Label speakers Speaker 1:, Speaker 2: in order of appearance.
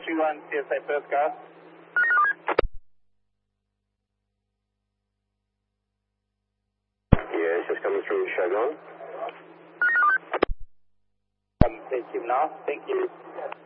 Speaker 1: you on CSI First Car.
Speaker 2: Yes, it's coming through Chevron.
Speaker 1: Thank you now. Thank you.